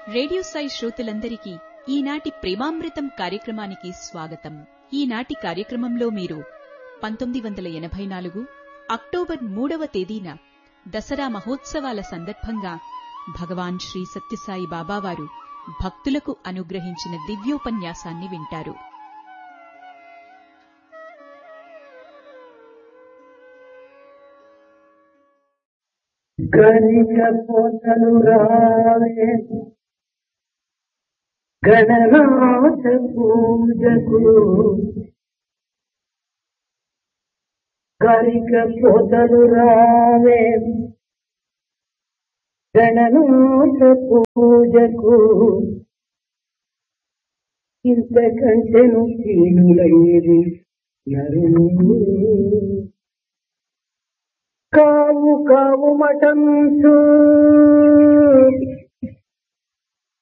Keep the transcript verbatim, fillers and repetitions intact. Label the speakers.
Speaker 1: Radio Sai శ్రోతలందరికీ ఈనాటి ప్రేమామృతం కార్యక్రమానికి స్వాగతం. ఈనాటి కార్యక్రమంలో మీరు పంతొమ్మిది వందల ఎనభై నాలుగు అక్టోబర్ మూడవ తేదీన దసరా మహోత్సవాల సందర్భంగా భగవాన్ శ్రీ సత్యసాయి బాబావారు భక్తులకు అనుగ్రహించిన దివ్యోపన్యాసాన్ని వింటారు.
Speaker 2: గణిక పోతలు రావే గణనాథ పూజకు, గణిక పోతలు రావే గణనాథ పూజకు, ఇంతకంటెను కీనులైరి నరులు. కావు కావు మఠంసు